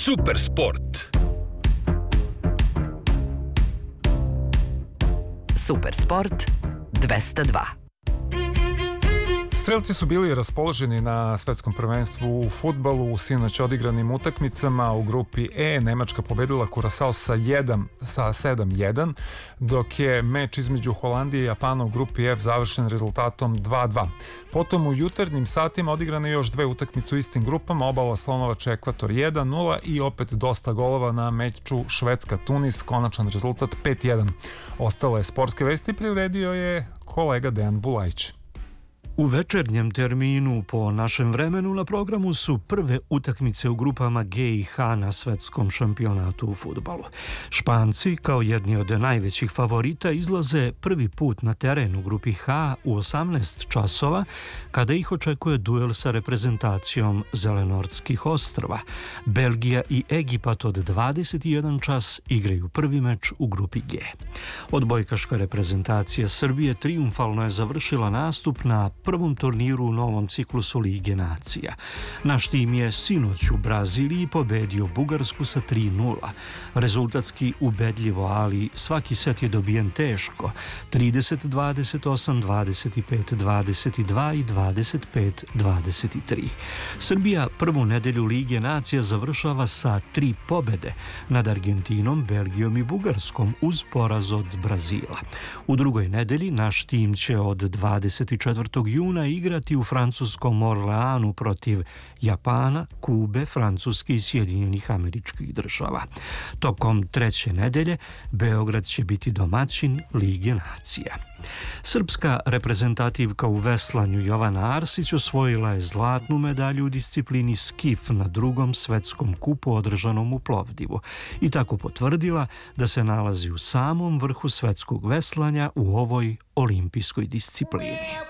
Super sport. Super sport 202. Strelci su bili raspoloženi na svetskom prvenstvu u fudbalu u sinoć odigranim utakmicama. U grupi E Nemačka pobedila Kurasao sa 7-1, dok je meč između Holandije i Japana u grupi F završen rezultatom 2-2. Potom u jutarnjim satima odigrane još dve utakmice u istim grupama. Obala Slonovača Ekvator 1-0 i opet dosta golova na meču Švedska-Tunis, konačan rezultat 5-1. Ostale sportske vesti priredio je kolega Dejan Bulajić. U večernjem terminu po našem vremenu na programu su prve utakmice u grupama G i H na svetskom šampionatu u fudbalu. Španci, kao jedni od najvećih favorita, izlaze prvi put na teren u grupi H u 18 časova, kada ih očekuje duel sa reprezentacijom Zelenortskih ostrva. Belgija i Egipat od 21 čas igraju prvi meč u grupi G. Odbojkaška reprezentacija Srbije trijumfalno je završila nastup na prvom turniru u novom ciklusu Lige nacija. Naš tim je sinoć u Braziliji pobedio Bugarsku sa 3-0. Rezultatski ubedljivo, ali svaki set je dobijen teško. 30-28, 25-22 i 25-23. Srbija prvu nedelju Lige nacija završava sa 3 pobede nad Argentinom, Belgijom i Bugarskom uz poraz od Brazila. U drugoj nedelji naš tim će od 24. juna igrati u francuskom Orleanu protiv Japana, Kube, Francuske i Sjedinjenih Američkih Država. Tokom treće nedelje Beograd će biti domaćin Lige nacija. Srpska reprezentativka u veslanju Jovana Arsić osvojila je zlatnu medalju u disciplini skif na drugom svetskom kupu održanom u Plovdivu i tako potvrdila da se nalazi u samom vrhu svetskog veslanja u ovoj olimpijskoj disciplini.